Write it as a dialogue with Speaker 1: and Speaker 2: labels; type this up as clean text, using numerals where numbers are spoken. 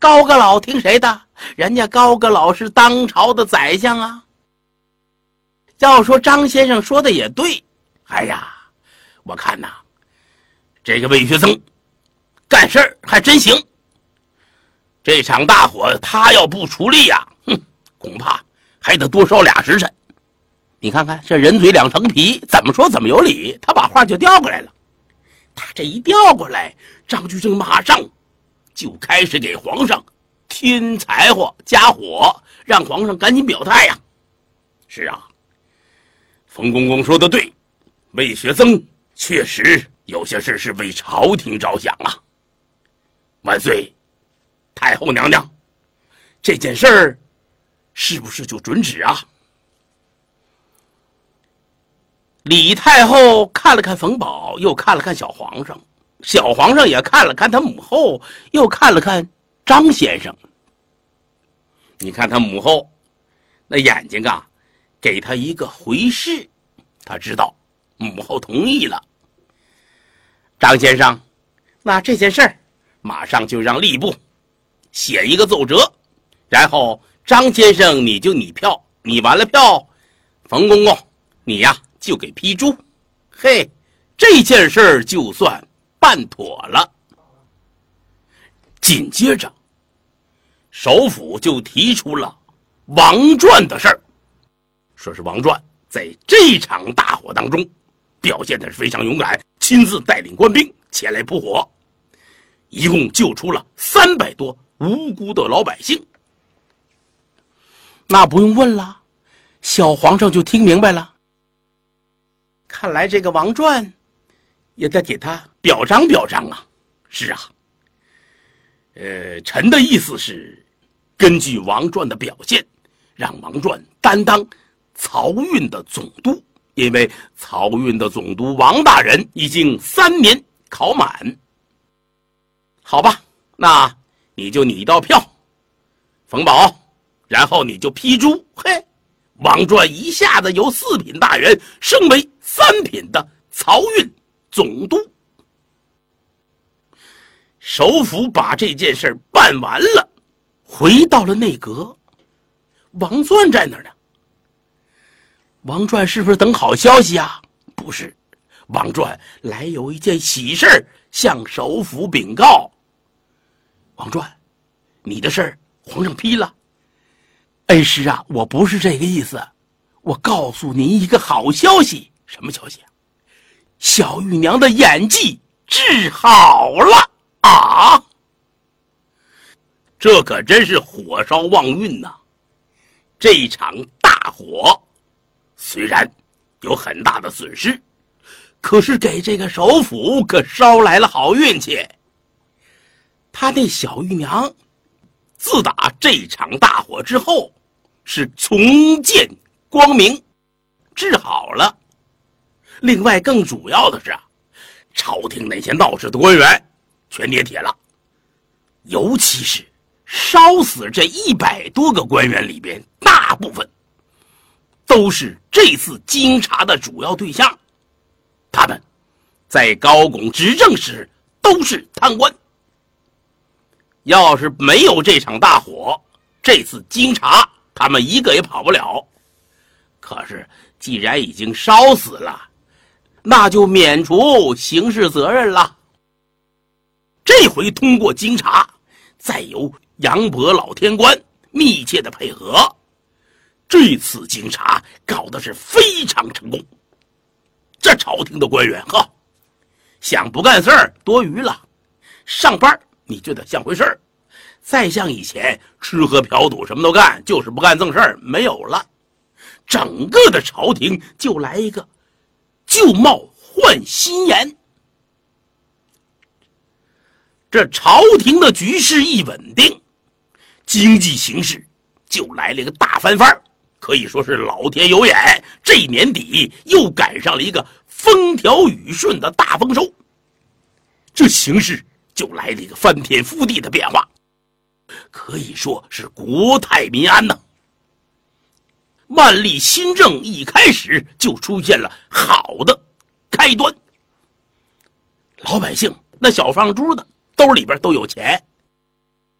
Speaker 1: 高阁老听谁的？人家高阁老是当朝的宰相啊。要说张先生说的也对，哎呀，我看呐，这个魏学增干事儿还真行。这场大火他要不出力呀，恐怕还得多烧俩时辰。你看看这人嘴两层皮，怎么说怎么有理，他把话就调过来了。他这一调过来，张居正马上就开始给皇上添柴火加火，让皇上赶紧表态呀。是啊，冯公公说的对，魏学增确实有些事是为朝廷着想啊。万岁，太后娘娘，这件事儿是不是就准旨啊？李太后看了看冯保，又看了看小皇上，小皇上也看了看他母后，又看了看张先生。你看他母后那眼睛啊，给他一个回视，他知道母后同意了。张先生，那这件事儿马上就让吏部写一个奏折，然后张先生你就拟票，拟完了票，冯公公你呀就给批注。嘿，这件事儿就算办妥了。紧接着首府就提出了王传的事儿，说是王传在这场大火当中表现的是非常勇敢，亲自带领官兵前来扑火，一共救出了300多无辜的老百姓。那不用问了，小皇上就听明白了，看来这个王传也得给他表彰表彰啊。是啊，臣的意思是根据王传的表现，让王传担当漕运的总督，因为漕运的总督王大人已经3年考满。好吧，那你就拟到票，冯保，然后你就批注，嘿，王传一下子由4品大员升为3品的漕运总督。首府把这件事办完了，回到了内阁。王传在哪儿呢？王传是不是等好消息啊？不是，王传来有一件喜事向首府禀告。王传，你的事皇上批了。恩师啊，我不是这个意思，我告诉您一个好消息。什么消息啊？小玉娘的演技治好了啊！这可真是火烧旺运呐！这场大火虽然有很大的损失，可是给这个首府可捎来了好运气。他那小玉娘自打这场大火之后是重见光明，治好了。另外更主要的是啊，朝廷那些闹事的官员全跌铁了，尤其是烧死这100多个官员里边，大部分都是这次经查的主要对象，他们在高拱执政时都是贪官。要是没有这场大火，这次经查他们一个也跑不了。可是既然已经烧死了，那就免除刑事责任了。这回通过经查，再由杨伯老天官密切的配合，这次经查搞的是非常成功。这朝廷的官员想不干事儿多余了，上班你就得像回事儿，再像以前吃喝嫖赌什么都干，就是不干正事儿，没有了。整个的朝廷就来一个旧貌换新颜。这朝廷的局势一稳定，经济形势就来了一个大翻番，可以说是老天有眼，这年底又赶上了一个风调雨顺的大丰收，这形势就来了一个翻天覆地的变化，可以说是国泰民安呐。万历新政一开始就出现了好的开端，老百姓那小放猪的兜里边都有钱，